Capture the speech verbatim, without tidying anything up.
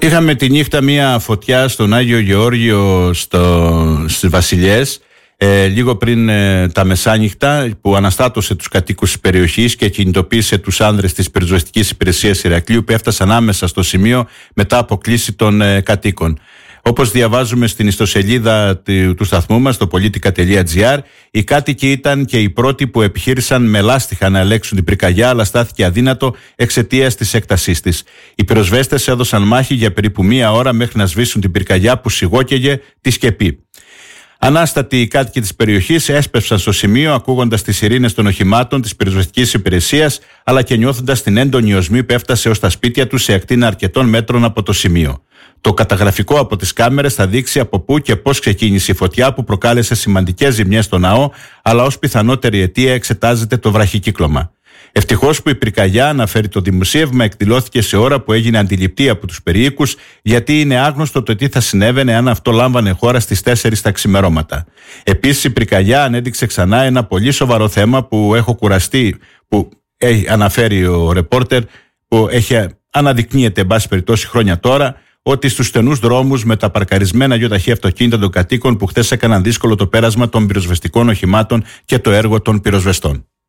Είχαμε τη νύχτα μία φωτιά στον Άγιο Γεώργιο στο, στις Βασιλιές, ε, λίγο πριν ε, τα μεσάνυχτα, που αναστάτωσε τους κατοίκους της περιοχής και κινητοποίησε τους άνδρες της πυροσβεστικής υπηρεσίας Ηρακλείου, που έφτασαν άμεσα στο σημείο μετά από κλήση των ε, κατοίκων. Όπως διαβάζουμε στην ιστοσελίδα του, του σταθμού μας, το politica τελεία gr, οι κάτοικοι ήταν και οι πρώτοι που επιχείρησαν με λάστιχα να ελέγξουν την πυρκαγιά, αλλά στάθηκε αδύνατο εξαιτίας της έκτασής της. Οι πυροσβέστες έδωσαν μάχη για περίπου μία ώρα μέχρι να σβήσουν την πυρκαγιά που σιγόκαιγε τη σκεπή. Ανάστατοι οι κάτοικοι της περιοχής έσπευσαν στο σημείο, ακούγοντας τις σιρήνες των οχημάτων της πυροσβεστικής υπηρεσίας, αλλά και νιώθοντας την έντονη οσμή που έφτασε ως τα σπίτια τους σε ακτίνα αρκετών μέτρων από το σημείο. Το καταγραφικό από τις κάμερες θα δείξει από πού και πώς ξεκίνησε η φωτιά που προκάλεσε σημαντικές ζημιές στο ναό, αλλά ως πιθανότερη αιτία εξετάζεται το βραχικύκλωμα. Ευτυχώς που η πυρκαγιά, αναφέρει το δημοσίευμα, εκδηλώθηκε σε ώρα που έγινε αντιληπτή από τους περιοίκους, γιατί είναι άγνωστο το τι θα συνέβαινε αν αυτό λάμβανε χώρα στις τέσσερις τα ξημερώματα. Επίσης, η πυρκαγιά ανέδειξε ξανά ένα πολύ σοβαρό θέμα που έχω κουραστεί, που έχει αναφέρει ο ρεπόρτερ, που έχει, αναδεικνύεται εν πάση περιπτώσει χρόνια τώρα, ότι στους στενούς δρόμους με τα παρκαρισμένα γιοταχή αυτοκίνητα των κατοίκων που χθες έκαναν δύσκολο το πέρασμα των πυροσβεστικών οχημάτων και το έργο των πυροσβεστών.